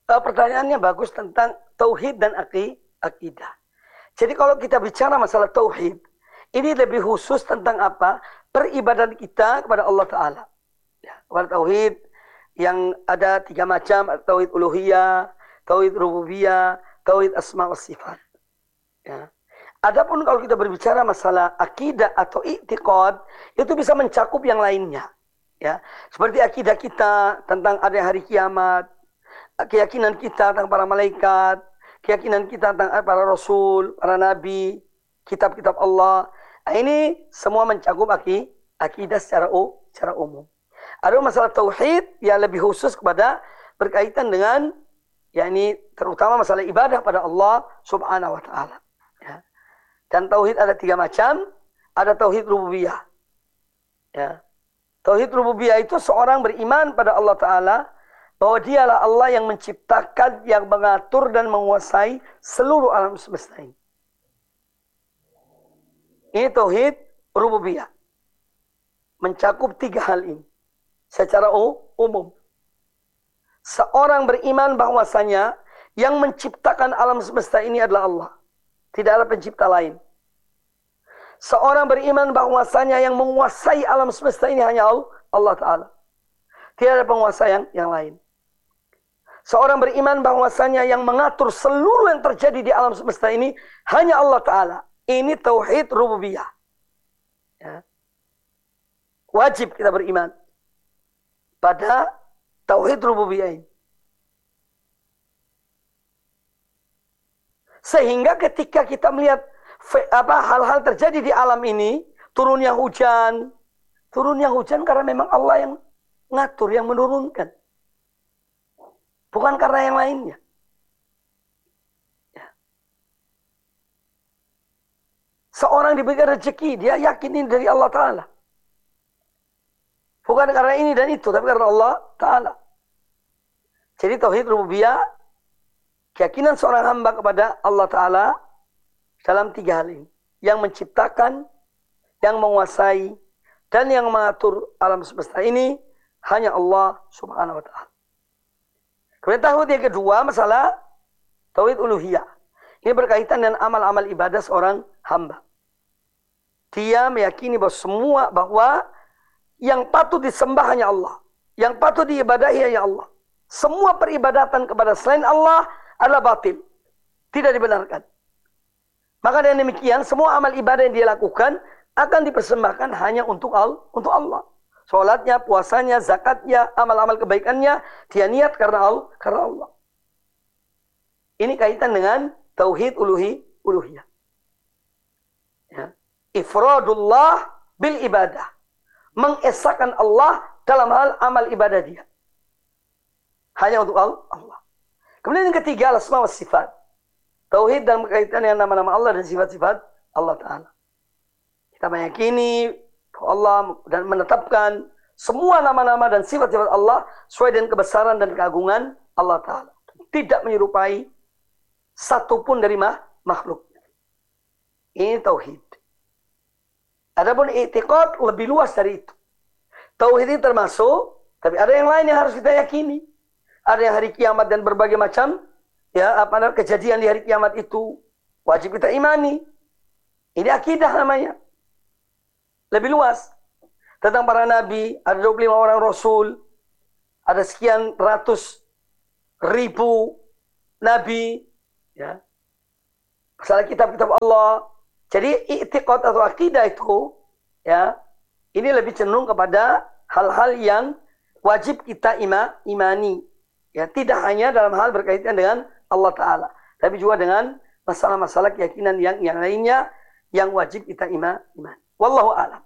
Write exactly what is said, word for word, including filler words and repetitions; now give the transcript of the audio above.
Uh, pertanyaannya bagus tentang tauhid dan aki, akidah. Jadi kalau kita bicara masalah tauhid, ini lebih khusus tentang apa? Peribadatan kita kepada Allah Ta'ala. Ya, kepada tauhid yang ada tiga macam, tauhid uluhiyah, tauhid rububiyah, tauhid asma wa sifat. Ya. Adapun kalau kita berbicara masalah akidah atau i'tiqad, itu bisa mencakup yang lainnya. Ya, seperti akidah kita tentang ada hari kiamat, keyakinan kita tentang para malaikat, keyakinan kita tentang para rasul, para nabi, kitab-kitab Allah. Nah, ini semua mencakup aki, akidah secara, secara umum. Ada masalah tauhid yang lebih khusus kepada berkaitan dengan yakni terutama masalah ibadah pada Allah Subhanahu wa taala. Ya. Dan tauhid ada tiga macam, ada tauhid rububiyah. Ya. Tauhid rububiyah itu seorang beriman pada Allah Ta'ala bahwa dialah Allah yang menciptakan, yang mengatur dan menguasai seluruh alam semesta ini. Ini tauhid rububiyah. Mencakup tiga hal ini secara umum. Seorang beriman bahwasanya yang menciptakan alam semesta ini adalah Allah. Tidak ada pencipta lain. Seorang beriman bahwasanya yang menguasai alam semesta ini hanya Allah Ta'ala. Tidak ada penguasa yang, yang lain. Seorang beriman bahwasanya yang mengatur seluruh yang terjadi di alam semesta ini hanya Allah Ta'ala. Ini tauhid rububiyah. Ya. Wajib kita beriman pada tauhid rububiyah ini. Sehingga ketika kita melihat apa hal-hal terjadi di alam ini, turunnya hujan, turunnya hujan karena memang Allah yang ngatur, yang menurunkan, bukan karena yang lainnya. Ya. Seorang diberikan rezeki, dia yakin ini dari Allah Ta'ala, bukan karena ini dan itu, tapi karena Allah Ta'ala. Jadi tauhid rububiyah, keyakinan seorang hamba kepada Allah Ta'ala dalam tiga hal ini. Yang menciptakan, yang menguasai, dan yang mengatur alam semesta ini hanya Allah Subhanahu wa Ta'ala. Kemudian tauhid yang kedua, masalah tauhid uluhiyah. Ini berkaitan dengan amal-amal ibadah seorang hamba. Dia meyakini bahwa semua bahwa yang patut disembah hanya Allah. Yang patut diibadahi hanya Allah. Semua peribadatan kepada selain Allah adalah batil. Tidak dibenarkan. Maka dengan demikian, semua amal ibadah yang dia lakukan akan dipersembahkan hanya untuk Allah. Sholatnya, puasanya, zakatnya, amal-amal kebaikannya, dia niat karena Allah. Karena Allah. Ini kaitan dengan tauhid uluhi, uluhiyah. Ya. Ifradullah bil ibadah. Mengesahkan Allah dalam hal amal ibadah dia. Hanya untuk Allah. Kemudian yang ketiga, al-asma wa sifat. Tauhid dalam kaitan dengan nama-nama Allah dan sifat-sifat Allah Ta'ala. Kita meyakini Allah dan menetapkan semua nama-nama dan sifat-sifat Allah sesuai dengan kebesaran dan keagungan Allah Ta'ala. Tidak menyerupai satupun dari makhluk. Ini tauhid. Adapun i'tiqad lebih luas dari itu. Tauhid ini termasuk, tapi ada yang lain yang harus kita yakini. Ada yang hari kiamat dan berbagai macam ya apa namanya kejadian di hari kiamat itu wajib kita imani. Ini akidah namanya. Lebih luas. Tentang para nabi, ada dua puluh lima orang rasul, ada sekian ratus ribu nabi, ya. Masalah kitab-kitab Allah. Jadi i'tiqad atau akidah itu, ya, ini lebih cenderung kepada hal-hal yang wajib kita ima, imani. Ya, tidak hanya dalam hal berkaitan dengan Allah Ta'ala, tapi juga dengan masalah-masalah keyakinan yang yang lainnya yang wajib kita ima, iman. Wallahu a'lam.